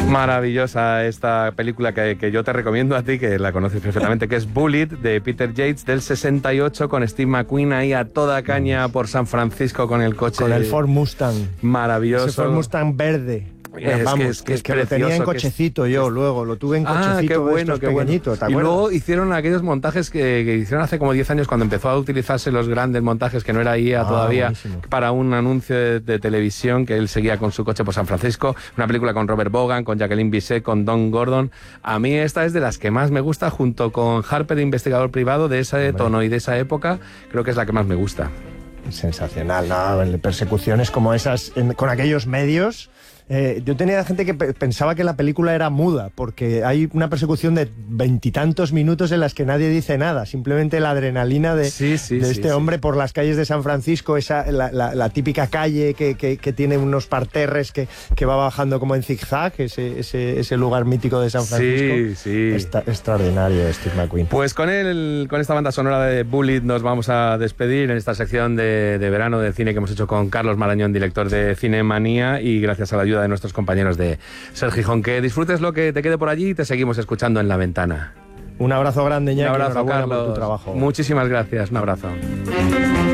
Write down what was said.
Maravillosa esta película que yo te recomiendo a ti, que la conoces perfectamente, que es Bullitt, de Peter Yates, del 68, con Steve McQueen ahí a toda caña por San Francisco con el coche. Con el Ford Mustang. Maravilloso. Ese Ford Mustang verde. Es que lo tenía en cochecito luego, lo tuve en cochecito. Qué bueno, qué pequeñito, bueno. Y luego hicieron aquellos montajes que hicieron hace como 10 años, cuando empezó a utilizarse los grandes montajes, que no era IA todavía, buenísimo. Para un anuncio de televisión, que él seguía con su coche por San Francisco, una película con Robert Vaughan, con Jacqueline Bisset, con Don Gordon. A mí esta es de las que más me gusta, junto con Harper, investigador privado, de ese tono y de esa época, creo que es la que más me gusta. Sensacional, ¿no? Persecuciones como esas, con aquellos medios. Yo tenía gente que pensaba que la película era muda, porque hay una persecución de 20 minutos en las que nadie dice nada, simplemente la adrenalina de este hombre por las calles de San Francisco, la típica calle que tiene unos parterres que va bajando como en zigzag, ese lugar mítico de San Francisco. Está extraordinario Steve McQueen. Pues con esta banda sonora de Bullitt nos vamos a despedir en esta sección de verano de cine que hemos hecho con Carlos Marañón, director de Cinemanía, y gracias a la ayuda de nuestros compañeros de Ser Gijón. Que disfrutes lo que te quede por allí y te seguimos escuchando en La Ventana. Un abrazo grande, Iñaki. Un abrazo, Carlos. Por tu trabajo. Muchísimas gracias. Un abrazo.